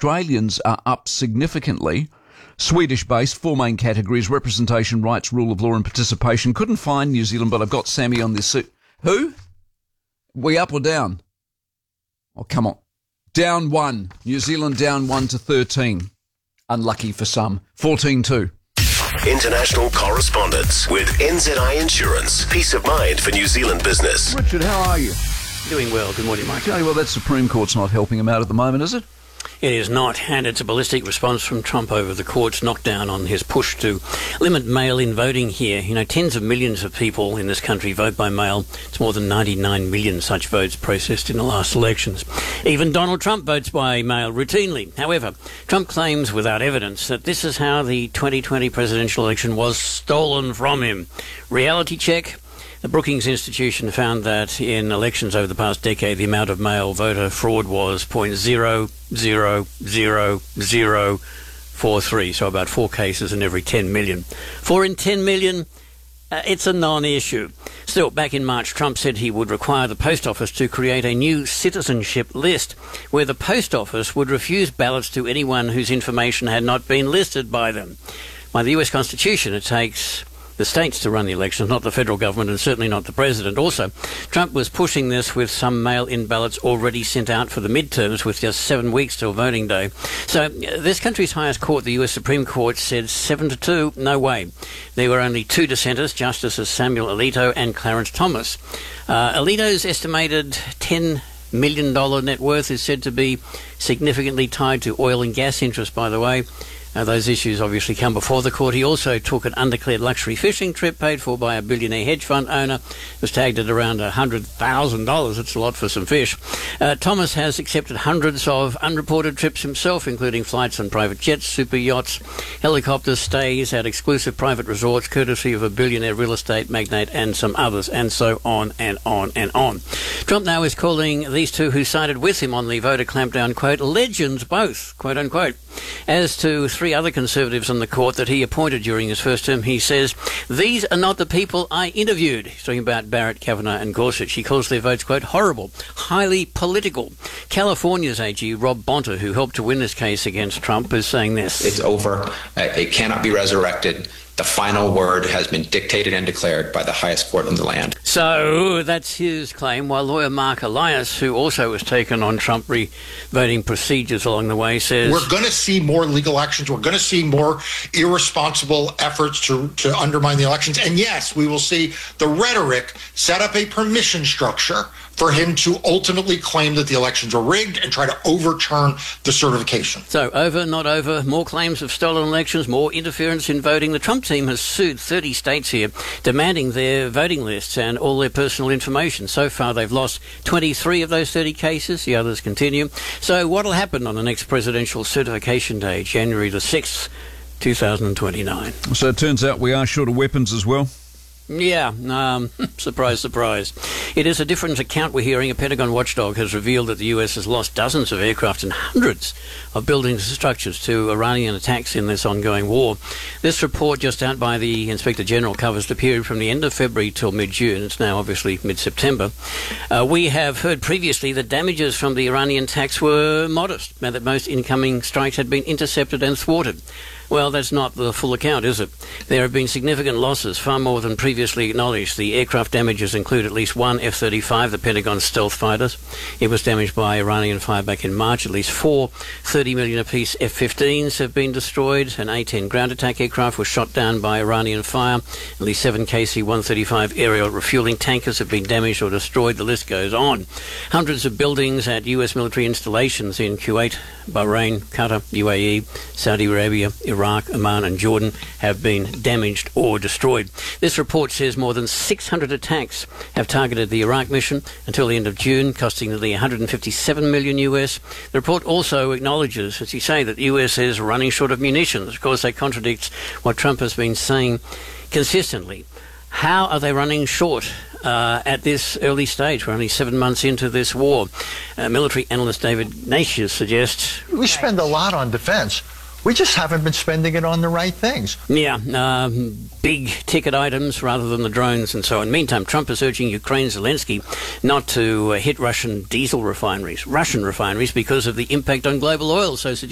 Australians are up significantly. Swedish-based, 4 main categories: representation, rights, rule of law and participation. Couldn't find New Zealand, but I've got Sammy on this. Who? We up or down? Oh, come on. Down 1. New Zealand down 1 to 13. Unlucky for some. 14-2. International correspondence with NZI Insurance. Peace of mind for New Zealand business. Richard, how are you? Doing well. Good morning, Mike. Okay, well, that Supreme Court's not helping him out at the moment, is it? It is not, and it's a ballistic response from Trump over the court's knockdown on his push to limit mail-in voting here. You know, tens of millions of people in this country vote by mail. It's more than 99 million such votes processed in the last elections. Even Donald Trump votes by mail routinely. However, Trump claims without evidence that this is how the 2020 presidential election was stolen from him. Reality check. The Brookings Institution found that in elections over the past decade, the amount of mail voter fraud was 0.00043, so about 4 cases in every 10 million. 4 in 10 million, it's a non-issue. Still, back in March, Trump said he would require the post office to create a new citizenship list where the post office would refuse ballots to anyone whose information had not been listed by them. By the US Constitution, it takes the states to run the elections, not the federal government, and certainly not the president. Also, Trump was pushing this with some mail-in ballots already sent out for the midterms with just 7 weeks till voting day. So this country's highest court, the US Supreme Court, said 7-2, no way. There were only 2 dissenters, Justices Samuel Alito and Clarence Thomas. Alito's estimated $10 million net worth is said to be significantly tied to oil and gas interests, by the way. Those issues obviously come before the court. He also took an undeclared luxury fishing trip paid for by a billionaire hedge fund owner. It was tagged at around $100,000. It's a lot for some fish. Thomas has accepted hundreds of unreported trips himself, including flights on private jets, super yachts, helicopters, stays at exclusive private resorts, courtesy of a billionaire real estate magnate and some others, and so on and on and on. Trump now is calling these 2 who sided with him on the voter clampdown, quote, legends both, quote unquote. As to 3 other conservatives on the court that he appointed during his first term, he says, these are not the people I interviewed. He's talking about Barrett, Kavanaugh and Gorsuch. He calls their votes, quote, horrible, highly political. California's AG, Rob Bonta, who helped to win this case against Trump, is saying this. It's over. It cannot be resurrected. The final word has been dictated and declared by the highest court in the land. So that's his claim, while lawyer Mark Elias, who also was taken on Trump voting procedures along the way, says, we're going to see more legal actions. We're going to see more irresponsible efforts to undermine the elections. And yes, we will see the rhetoric set up a permission structure for him to ultimately claim that the elections were rigged and try to overturn the certification. So over, not over, more claims of stolen elections, more interference in voting. The Trump team has sued 30 states here, demanding their voting lists and all their personal information. So far, they've lost 23 of those 30 cases. The others continue. So what will happen on the next presidential certification day, January the 6th, 2029? So it turns out we are short of weapons as well. Yeah, surprise, surprise. It is a different account we're hearing. A Pentagon watchdog has revealed that the US has lost dozens of aircraft and hundreds of buildings and structures to Iranian attacks in this ongoing war. This report, just out by the Inspector General, covers the period from the end of February till mid-June. It's now obviously mid-September. We have heard previously that damages from the Iranian attacks were modest, and that most incoming strikes had been intercepted and thwarted. Well, that's not the full account, is it? There have been significant losses, far more than previously acknowledged. The aircraft damages include at least 1 F-35, the Pentagon's stealth fighters. It was damaged by Iranian fire back in March. At least 4 $30 million apiece F-15s have been destroyed. An A-10 ground attack aircraft was shot down by Iranian fire. At least 7 KC-135 aerial refueling tankers have been damaged or destroyed. The list goes on. Hundreds of buildings at US military installations in Kuwait, Bahrain, Qatar, UAE, Saudi Arabia, Iraq, Oman and Jordan have been damaged or destroyed. This report says more than 600 attacks have targeted the Iraq mission until the end of June, costing nearly $157 million US. The report also acknowledges, as you say, that the US is running short of munitions. Of course, that contradicts what Trump has been saying consistently. How are they running short at this early stage? We're only 7 months into this war. Military analyst David Nasius suggests, we spend a lot on defense. We just haven't been spending it on the right things. Yeah, big ticket items rather than the drones and so on. Meantime, Trump is urging Ukraine's Zelensky not to hit Russian refineries because of the impact on global oil. So